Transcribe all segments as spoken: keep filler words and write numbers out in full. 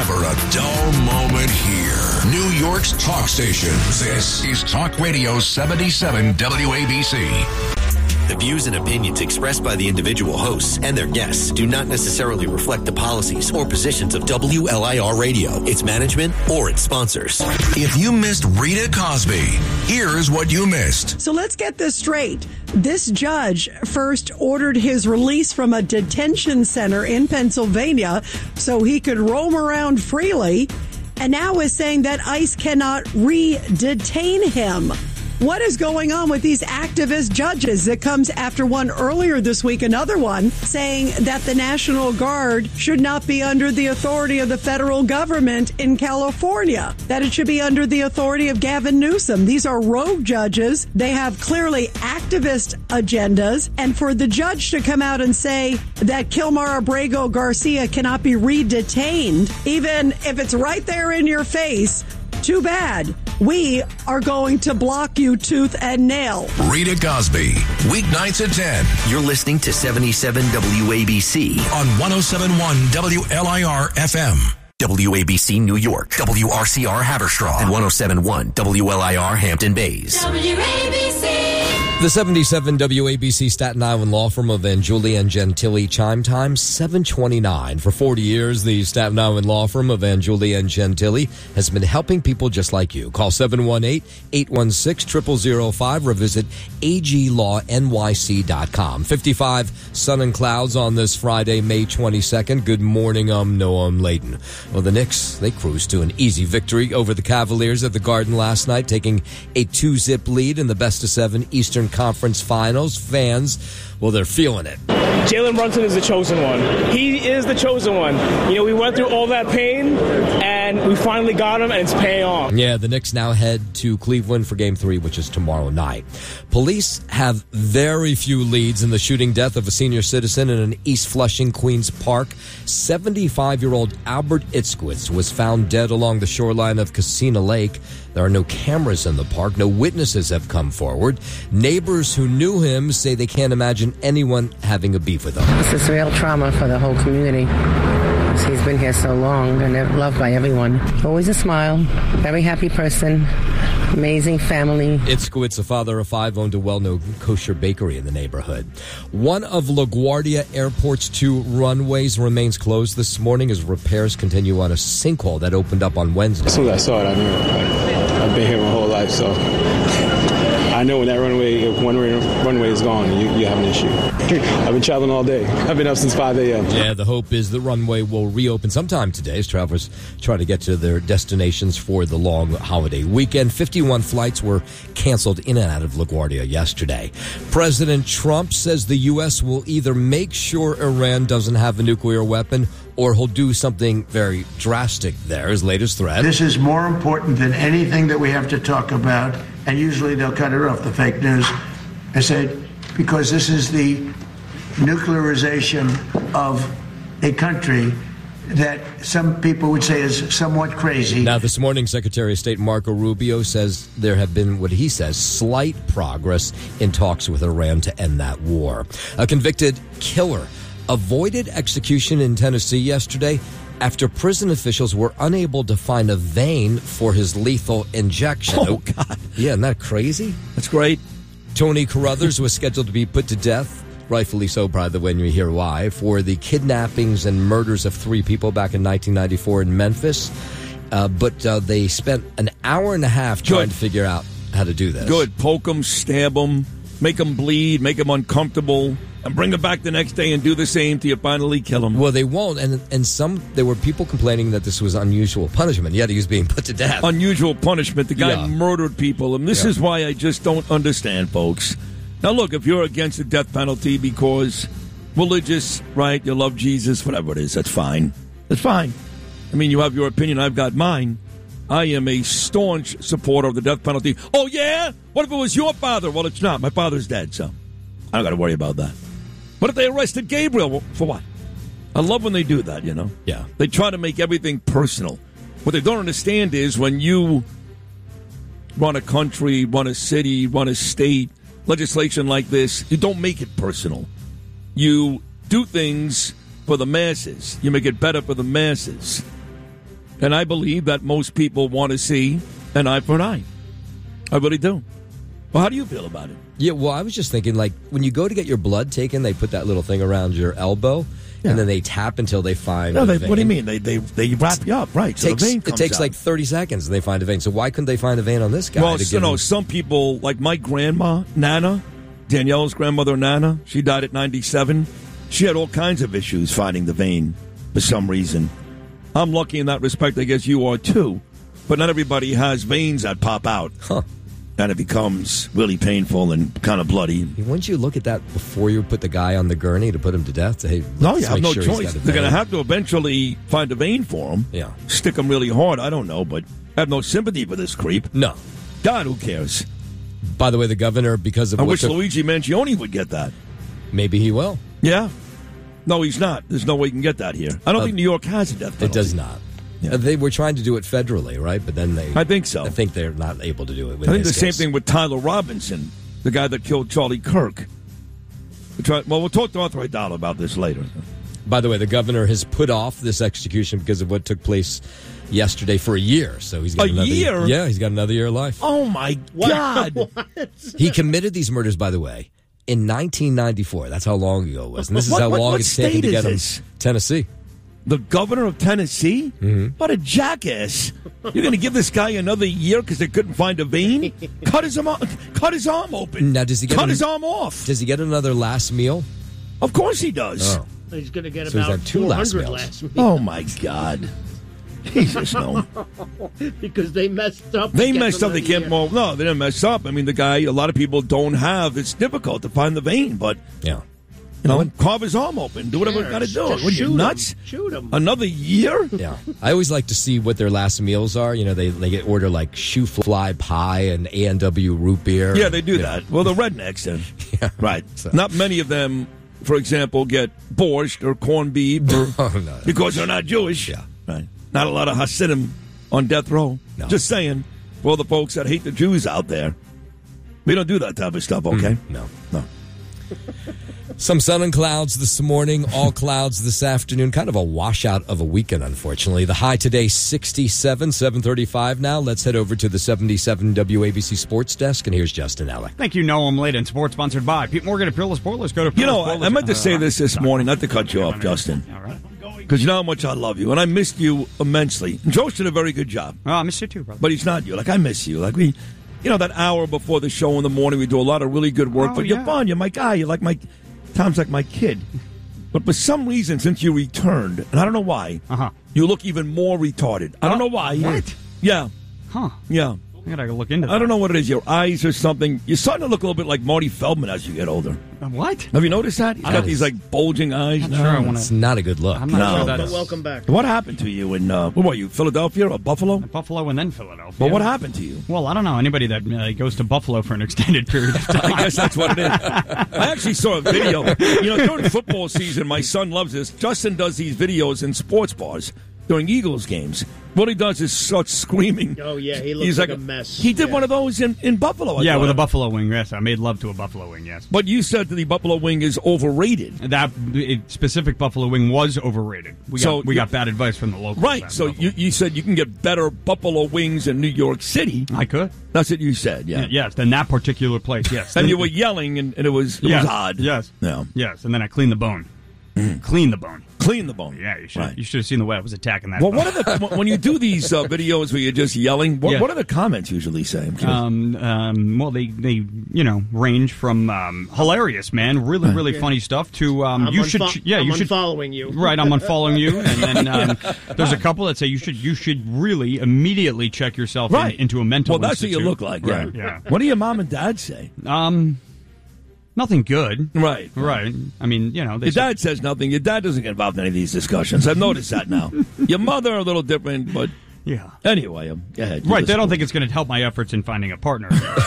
never a dull moment here. New York's talk station. This is Talk Radio seventy-seven W A B C. The views and opinions expressed by the individual hosts and their guests do not necessarily reflect the policies or positions of W L I R Radio, its management, or its sponsors. If you missed Rita Cosby, here's what you missed. So let's get this straight. This judge first ordered his release from a detention center in Pennsylvania so he could roam around freely, and now is saying that ICE cannot re-detain him. What is going on with these activist judges? It comes after one earlier this week, another one, saying that the National Guard should not be under the authority of the federal government in California, that it should be under the authority of Gavin Newsom. These are rogue judges. They have clearly activist agendas. And for the judge to come out and say that Kilmar Abrego Garcia cannot be re-detained, even if it's right there in your face, too bad. We are going to block you tooth and nail. Rita Cosby, weeknights at ten. You're listening to seventy-seven W A B C on one oh seven point one W L I R F M. W A B C New York, W R C R Haverstraw, and one oh seven point one W L I R Hampton Bays. W A B C. The seventy-seven W A B C Staten Island law firm of Vangiulia and Gentili, chime time seven twenty-nine. For forty years, the Staten Island law firm of Vangiulia and Gentili has been helping people just like you. Call seven one eight, eight one six, zero zero zero five or visit A G law N Y C dot com. fifty-five sun and clouds on this Friday, May twenty-second. Good morning, um, Noam Layton. Well, the Knicks, they cruised to an easy victory over the Cavaliers at the Garden last night, taking a two-zip lead in the best of seven Eastern Conference Finals. Fans, well, they're feeling it. Jalen Brunson is the chosen one. He is the chosen one. You know, we went through all that pain, and we finally got him, and it's paying off. Yeah, the Knicks now head to Cleveland for Game three, which is tomorrow night. Police have very few leads in the shooting death of a senior citizen in an East Flushing, Queens Park. seventy-five-year-old Albert Itzkowitz was found dead along the shoreline of Casino Lake. There are no cameras in the park. No witnesses have come forward. Neighbors who knew him say they can't imagine anyone having a beef with him. This is real trauma for the whole community. He's been here so long and loved by everyone. Always a smile, very happy person, amazing family. Itzkowitz, a father of five, owned a well-known kosher bakery in the neighborhood. One of LaGuardia Airport's two runways remains closed this morning as repairs continue on a sinkhole that opened up on Wednesday. As soon as I saw it, I knew it. Like, I've been here my whole life, so I know when that runway, if one runway is gone, you, you have an issue. I've been traveling all day. I've been up since five a.m. Yeah, the hope is the runway will reopen sometime today as travelers try to get to their destinations for the long holiday weekend. fifty-one flights were canceled in and out of LaGuardia yesterday. President Trump says the U S will either make sure Iran doesn't have a nuclear weapon or he'll do something very drastic there. His latest threat. This is more important than anything that we have to talk about, and usually they'll cut it off, the fake news. I said, because this is the nuclearization of a country that some people would say is somewhat crazy. Now, this morning, Secretary of State Marco Rubio says there have been, what he says, slight progress in talks with Iran to end that war. A convicted killer avoided execution in Tennessee yesterday after prison officials were unable to find a vein for his lethal injection. Oh, God. Yeah, isn't that crazy? That's great. Tony Carruthers was scheduled to be put to death, rightfully so, by the way, when you hear why, for the kidnappings and murders of three people back in nineteen ninety-four in Memphis. Uh, but uh, they spent an hour and a half trying Good. to figure out how to do this. Good. Poke them, stab them, make them bleed, make them uncomfortable, and bring them back the next day and do the same till you finally kill them. Well, they won't. And and some there were people complaining that this was unusual punishment, yet he was being put to death. Unusual punishment. The guy yeah. murdered people. And this yeah. is why I just don't understand, folks. Now, look, if you're against the death penalty because religious, right, you love Jesus, whatever it is, that's fine. That's fine. I mean, you have your opinion, I've got mine. I am a staunch supporter of the death penalty. Oh, yeah? What if it was your father? Well, it's not. My father's dead, so I don't got to worry about that. What if they arrested Gabriel? Well, for what? I love when they do that, you know? Yeah. They try to make everything personal. What they don't understand is when you run a country, run a city, run a state, legislation like this, you don't make it personal. You do things for the masses. You make it better for the masses. And I believe that most people want to see an eye for an eye. I really do. Well, how do you feel about it? Yeah, well, I was just thinking, like, when you go to get your blood taken, they put that little thing around your elbow, yeah. and then they tap until they find no, a they, vein. What do you mean? They they, they wrap you up, right? So takes, the vein comes It takes out. like thirty seconds, and they find a vein. So why couldn't they find a vein on this guy? Well, to you know, him- some people, like my grandma, Nana, Danielle's grandmother, Nana, she died at ninety-seven. She had all kinds of issues finding the vein for some reason. I'm lucky in that respect. I guess you are too. But not everybody has veins that pop out. Huh. And it becomes really painful and kind of bloody. Wouldn't you look at that before you put the guy on the gurney to put him to death? To, hey, No, let's you have make no sure he's choice. got a They're going to vein. have to eventually find a vein for him. Yeah. Stick him really hard. I don't know, but I have no sympathy for this creep. No. God, who cares? By the way, the governor, because of I what wish took- Luigi Mangione would get that. Maybe he will. Yeah. No, he's not. There's no way you can get that here. I don't Uh, think New York has a death penalty. It does not. Yeah. Uh, They were trying to do it federally, right? But then they... I think so. I think they're not able to do it. I think the this same case. thing with Tyler Robinson, the guy that killed Charlie Kirk. We try, well, we'll talk to Arthur Aidala about this later. By the way, the governor has put off this execution because of what took place yesterday for a year. So he's got A another year? Yeah, he's got another year of life. Oh, my God. He committed these murders, by the way, in nineteen ninety-four. That's how long ago it was. And this is What- how what- long what it's taken state to is get him. this? Tennessee. The governor of Tennessee? Mm-hmm. What a jackass. You're going to give this guy another year because they couldn't find a vein? Cut his arm, cut his arm open. Now, does he get cut an- his arm off? Does he get another last meal? Of course he does. Oh. He's going to get So he's about had two four last hundred meals. last meals. Oh, my God. Jesus, no. Because they messed up. They to get messed them up. They a can't. year. Well, no, they didn't mess up. I mean, the guy. A lot of people don't have. It's difficult to find the vein, but Yeah. you know, carve his arm open. Do whatever Yeah, you got to do. just What, you shoot 'em. nuts? Shoot him. Another year? Yeah. I always like to see what their last meals are. You know, they, they get order like shoe fly pie and A and W root beer. Yeah, they do You that. Well, the rednecks then. Yeah. Right. So- Not many of them, for example, get borscht or corned beef or, Oh, no. because they're not Jewish. Yeah. Right. Not a lot of Hasidim on death row. No. Just saying. For all the folks that hate the Jews out there. We don't do that type of stuff, okay? No. No. Some sun and clouds this morning, all clouds this afternoon. Kind of a washout of a weekend, unfortunately. The high today, sixty-seven, seven thirty-five now. Let's head over to the seventy-seven W A B C Sports Desk, and here's Justin Alec. Thank you, Noam Layden. Sports sponsored by Pete Morgan at Peerless Spoilers. Go to You know, Peerless I, I meant to Spoilers. say this this morning, not to cut you off, Justin. All right. Because you know how much I love you, and I missed you immensely. And Joe did a very good job. Oh, I miss you too, brother. But he's not you. Like, I miss you. Like, we, you know, that hour before the show in the morning, we do a lot of really good work. Oh, but you're yeah. fun. You're my guy. You're like my, Tom's like my kid. But for some reason, since you returned, and I don't know why, Uh-huh. you look even more retarded. I don't know why. What? Yeah. Huh. Yeah. I gotta go look into that. I don't know what it is. Your eyes or something. You're starting to look a little bit like Marty Feldman as you get older. Uh, What? Have you noticed that? He's I got don't- these like bulging eyes. I'm now. sure I want It's to. not a good look. I'm not No. sure that But is. welcome back. What happened to you in, uh, what were you, Philadelphia or Buffalo? Buffalo and then Philadelphia. But what happened to you? Well, I don't know. Anybody that uh, goes to Buffalo for an extended period of time. I guess that's what it is. I actually saw a video. You know, during football season, my son loves this. Justin does these videos in sports bars during Eagles games. What he does is start screaming. Oh, yeah, he looks He's like like a mess. He did Yeah. one of those in, in Buffalo. I Yeah, thought. with a buffalo wing. Yes, I made love to a buffalo wing. Yes. But you said that the buffalo wing is overrated. That it, specific buffalo wing was overrated. We got So we you- got bad advice from the locals. Right. at So Buffalo. you, you said you can get better buffalo wings in New York City. I could. That's what you said, yeah. Yeah, yes, then that particular place. Yes. And Then- you were yelling, and, and it was it yes, was odd. Yes. Yeah. Yes, and then I cleaned the bone. Clean the bone. Clean the bone. Yeah, you should. Right. You should have seen the way I was attacking that. Well, bone. what are the when you do these uh, videos where you're just yelling? What, Yeah. what are the comments usually say? I'm curious. Um, um, well, they, they, you know, range from um, hilarious, man, really, really funny stuff to um, I'm you should, unfo- yeah, I'm you should, unfollowing you. right? I'm unfollowing you, and then um, there's a couple that say you should, you should really immediately check yourself Right. in, into a mental. Well, that's what you institute. look like. Yeah. Right, yeah. What do your mom and dad say? Um, nothing good. Right. Right. I mean, you know, they Your say- dad says nothing. Your dad doesn't get involved in any of these discussions. I've noticed that now. Your mother a little different, but yeah. anyway, um, go ahead. You Right. They listen. don't think it's going to help my efforts in finding a partner.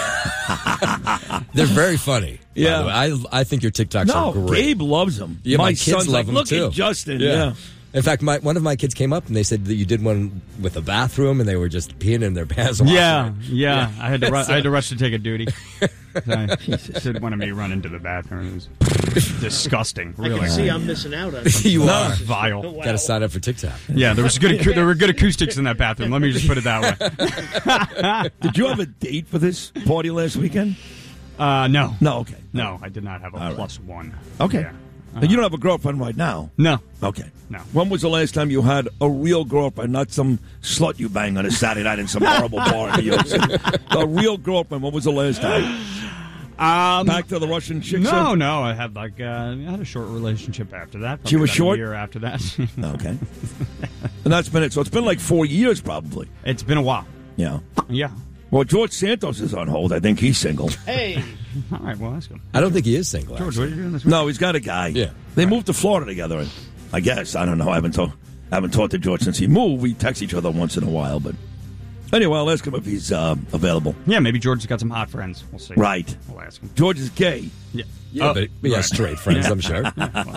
They're very funny. by Yeah. the way. I I think your TikToks No, are great. Gabe loves them. Yeah, my kids son's love like, them, look too. at Justin. Yeah. Yeah. In fact, my, one of my kids came up and they said that you did one with a bathroom and they were just peeing in their pants. Yeah, yeah, I had to ru- I had to rush to take a duty. I didn't want me to run into the bathroom. It was disgusting. Really. I can see I'm missing out on You no, are. vile. Got to sign up for TikTok. Yeah, there was good. There were good acoustics in that bathroom. Let me just put it that way. Did you have a date for this party last weekend? Uh, no, no. Okay, no, I did not have a All plus right. one. Okay. Yeah. Uh, you don't have a girlfriend right now? No. Okay. No. When was the last time you had a real girlfriend, not some slut you bang on a Saturday night in some horrible bar in New York City? A real girlfriend, when was the last time? Um, Back to the Russian chick? No, sir? no. I had like uh, I had a short relationship after that. She was about short? A year after that. Okay. And that's been it. So it's been like four years probably. It's been a while. Yeah. Yeah. Well, George Santos is on hold. I think he's single. Hey. All right, well, that's good. I don't think he is single. George, actually. what are you doing this week? No, he's got a guy. Yeah. They moved to Florida together, I guess. I don't know. I haven't, to- I haven't talked to George since he moved. We text each other once in a while, but anyway, I'll ask him if he's uh, available. Yeah, maybe George's got some hot friends. We'll see. Right. We'll ask him. George is gay. Yeah. Yeah, Oh, but he has right. straight friends, Yeah. I'm sure.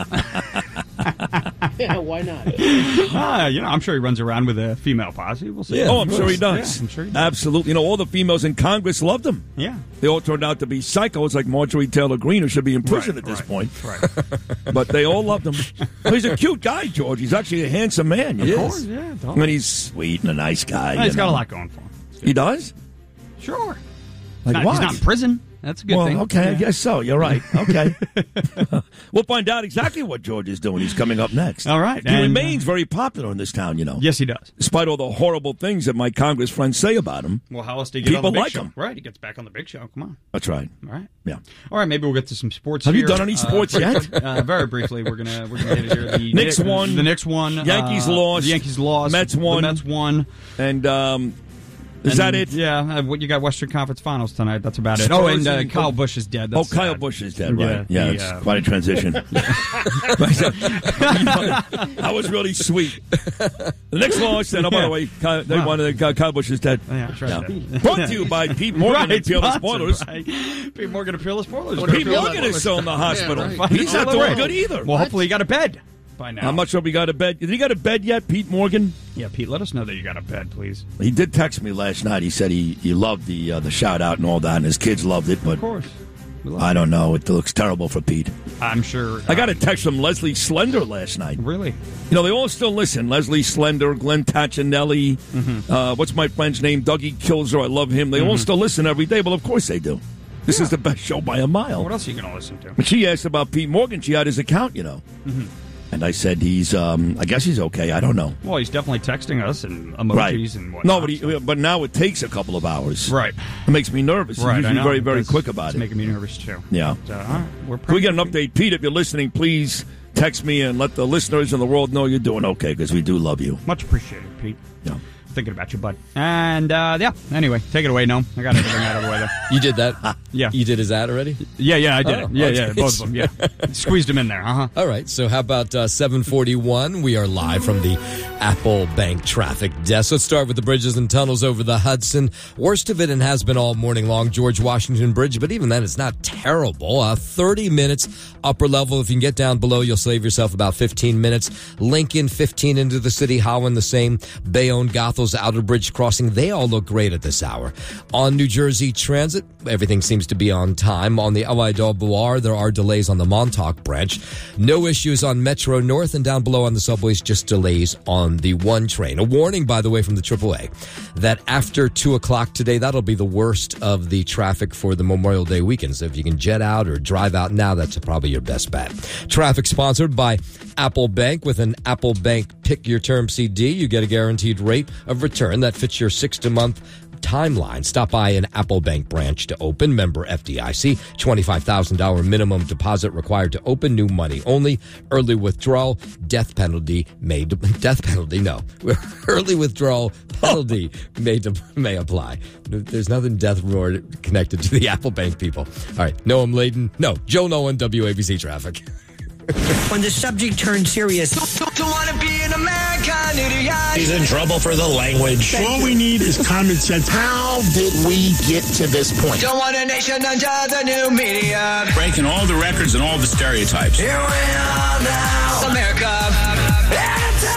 Yeah, why not? Uh, you know, I'm sure he runs around with a female posse. We'll see. Yeah, oh, I'm sure he does. Yeah, I'm sure he does. Absolutely. You know, all the females in Congress loved him. Yeah. They all turned out to be psychos like Marjorie Taylor Greene, who should be in prison Right, at this right, point. Right. But they all loved him. Well, he's a cute guy, George. He's actually a handsome man. He You is. know? Of course, yeah. I mean, he's sweet and a nice guy. He's you got know. a lot going for him. He does? Sure. Like Not- what? he's not in prison. That's a good well, thing. okay, I Yeah. guess so. You're right. Okay. We'll find out exactly what George is doing. He's coming up next. All right. He And, remains very popular in this town, you know. Yes, he does. Despite all the horrible things that my Congress friends say about him. Well, how else do you get People on the big like show? him. Right, he gets back on the big show. Come on. That's right. All right. Yeah. All right, maybe we'll get to some sports Have you here. done any sports uh, yet? Uh, very briefly, we're gonna we're gonna hit it here. The Knicks Knicks- won. The Knicks won. Yankees uh, lost. The Yankees lost. Mets won. The Mets won. And um, is And, that it? Yeah. Uh, what you got? Western Conference Finals tonight. That's about it. Oh, and uh, Spurs- Kyle Busch is dead. Oh, That's Kyle sad. Busch is dead, Yeah, right? Yeah, the, it's uh, quite a transition. That was really sweet. The Knicks lost, and oh, by the way, Kyle, they Wow. won. Uh, Kyle Busch is dead. Yeah, that's right. Yeah. Brought to you by Pete Morgan Right, and Peerless sponsored Spoilers. by Pete Morgan and Peerless Spoilers. Pete Morgan is still in the hospital. right. He's not Oh, doing right. good either. Well, hopefully he got a bed by now. I'm not sure if he got a bed. Did he got a bed yet, Pete Morgan? Yeah, Pete, let us know that you got a bed, please. He did text me last night. He said he, he loved the uh, the shout out and all that, and his kids loved it. But Of course. We love I don't know. It looks terrible for Pete. it. I'm sure. I got a um, text from Leslie Slender last night. Really? You know, they all still listen. Leslie Slender, Glenn Tachinelli, Mm-hmm. uh, what's my friend's name? Dougie Kilzer. I love him. They all still listen every day. Well, of course they do. This is the best show by a mile. What else are you going to listen to? But she asked about Pete Morgan. She had his account, you know. Mm-hmm. And I said he's, um, I guess he's okay. I don't know. Well, he's definitely texting us and emojis Right. and whatnot. No, but, he, but now it takes a couple of hours. Right. It makes me nervous. Right, He's I usually know. very, very It's- quick about it's it. making me nervous, too. Yeah. But, uh, all right. We're Can we get an pretty- update? Pete, if you're listening, please text me and let the listeners in the world know you're doing okay, because we do love you. Much appreciated, Pete. Yeah. Thinking about you, bud. And, uh, yeah, anyway, take it away, Noam. I got everything out of the way there. You did that? Yeah. You did his ad already? Yeah, yeah, I did Oh, it. Yeah, okay. yeah, both of them, yeah. Squeezed them in there, uh-huh. All right, so how about uh, seven forty-one? We are live from the Apple Bank traffic desk. Let's start with the bridges and tunnels over the Hudson. Worst of it, and has been all morning long, George Washington Bridge, but even then it's not terrible. Uh, thirty minutes upper level. If you can get down below, you'll save yourself about fifteen minutes. Lincoln, fifteen into the city. Holland, the same. Bayonne, Gothel's, Outer Bridge Crossing, they all look great at this hour. On New Jersey Transit, everything seems to be on time. On the L I W R, there are delays on the Montauk branch. No issues on Metro North, and down below on the subways, just delays on the one train. A warning, by the way, from the triple A, that after two o'clock today, that'll be the worst of the traffic for the Memorial Day weekend. So if you can jet out or drive out now, that's probably your best bet. Traffic sponsored by Apple Bank. With an Apple Bank Pick Your Term C D, you get a guaranteed rate of return that fits your six-to-month timeline. Stop by an Apple Bank branch to open. Member F D I C. twenty-five thousand dollars minimum deposit required to open. New money only. Early withdrawal. Death penalty may de- death penalty. No, early withdrawal penalty may de- may apply. There's nothing death more connected to the Apple Bank people. All right, Noam Laden. No, Joe Nolan. W A B C traffic. When the subject turns serious, don't want to be an American idiot. He's in trouble for the language. All we need is common sense. How did we get to this point? Don't want a nation under the new media. Breaking all the records and all the stereotypes. Here we are now, America.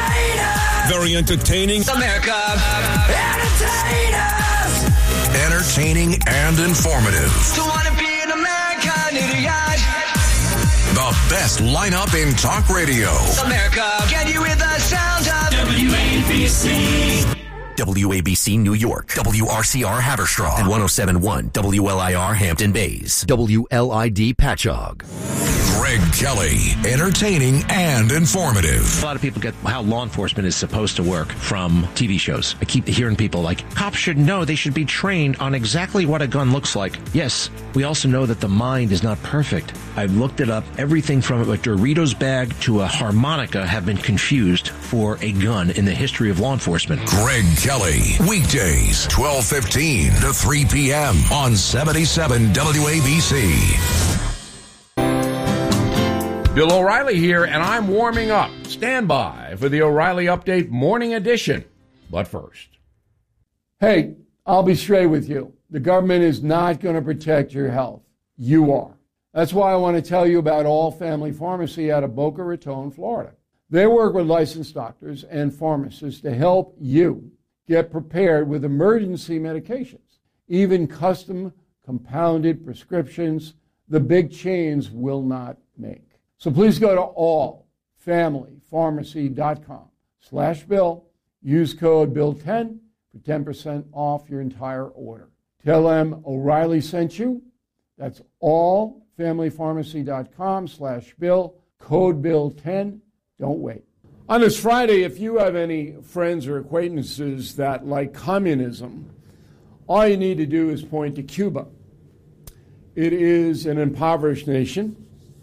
Very entertaining. America. Entertain us. Entertaining and informative. To want to be an American idiot. The best lineup in talk radio. America. Can you hear the sound of W A B C? W A B C New York, W R C R Haverstraw, and one oh seven point one W L I R Hampton Bays, W L I D Patchogue. Greg Kelly, entertaining and informative. A lot of people get how law enforcement is supposed to work from T V shows. I keep hearing people like, cops should know, they should be trained on exactly what a gun looks like. Yes, we also know that the mind is not perfect. I've looked it up. Everything from a Doritos bag to a harmonica have been confused for a gun in the history of law enforcement. Greg Kelly, weekdays, twelve fifteen to three p.m. on seventy-seven W A B C. Bill O'Reilly here, and I'm warming up. Stand by for the O'Reilly Update Morning Edition. But first. Hey, I'll be straight with you. The government is not going to protect your health. You are. That's why I want to tell you about All Family Pharmacy out of Boca Raton, Florida. They work with licensed doctors and pharmacists to help you get prepared with emergency medications, even custom compounded prescriptions the big chains will not make. So please go to all family pharmacy dot com slash bill. Use code bill ten for ten percent off your entire order. Tell them O'Reilly sent you. That's all family pharmacy dot com slash bill. Code bill ten. Don't wait. On this Friday, if you have any friends or acquaintances that like communism, all you need to do is point to Cuba. It is an impoverished nation.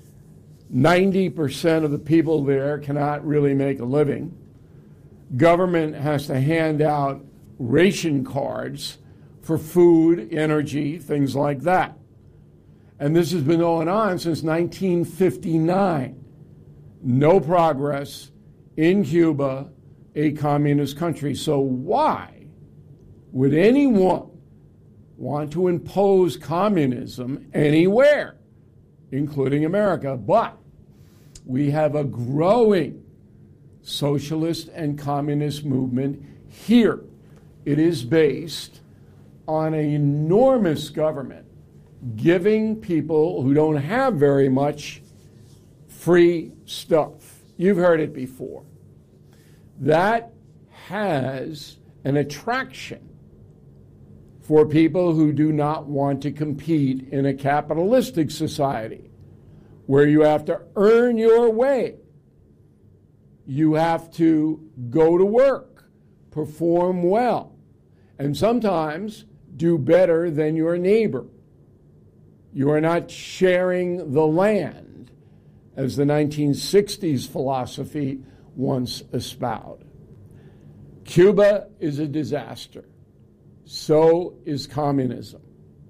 ninety percent of the people there cannot really make a living. Government has to hand out ration cards for food, energy, things like that. And this has been going on since nineteen fifty-nine. No progress in Cuba, a communist country. So why would anyone want to impose communism anywhere, including America? But we have a growing socialist and communist movement here. It is based on an enormous government giving people who don't have very much free stuff. You've heard it before. That has an attraction for people who do not want to compete in a capitalistic society where you have to earn your way. You have to go to work, perform well, and sometimes do better than your neighbor. You are not sharing the land, as the nineteen sixties philosophy once espoused. Cuba is a disaster. So is communism.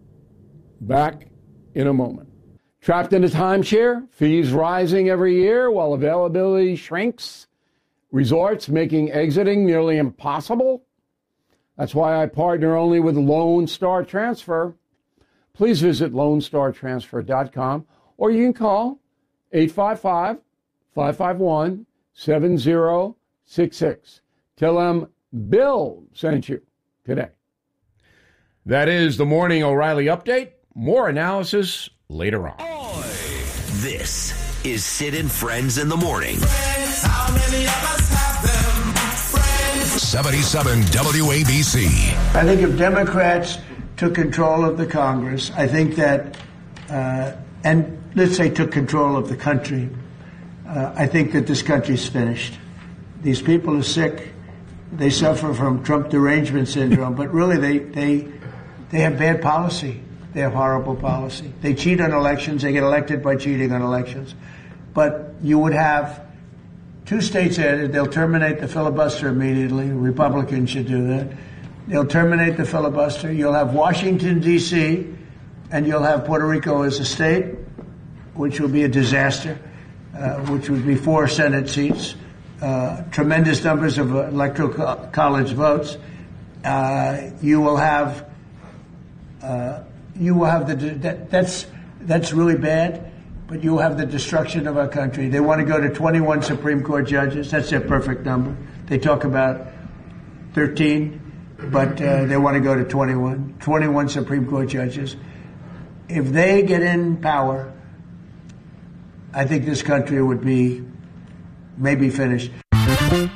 Back in a moment. Trapped in a timeshare, fees rising every year while availability shrinks, resorts making exiting nearly impossible. That's why I partner only with Lone Star Transfer. Please visit lone star transfer dot com or you can call eight five five, five five one, seven zero six six. Tell them Bill sent you today. That is the Morning O'Reilly Update. More analysis later on. This is Sid and Friends in the Morning. Friends, how many of us have them? Friends. seventy-seven W A B C. I think if Democrats took control of the Congress, I think that, uh, and let's say took control of the country, uh, I think that this country's finished. These people are sick. They suffer from Trump derangement syndrome, but really they, they, they have bad policy. They have horrible policy. They cheat on elections. They get elected by cheating on elections. But you would have two states added. They'll terminate the filibuster immediately. Republicans should do that. They'll terminate the filibuster. You'll have Washington, D C, and you'll have Puerto Rico as a state, which will be a disaster, uh, which would be four Senate seats, uh, tremendous numbers of electoral co- college votes. Uh, you will have, uh, you will have the, that, that's, that's really bad, but you will have the destruction of our country. They want to go to twenty-one Supreme Court judges. That's their perfect number. They talk about thirteen, but uh, they want to go to twenty-one. twenty-one Supreme Court judges. If they get in power, I think this country would be maybe finished.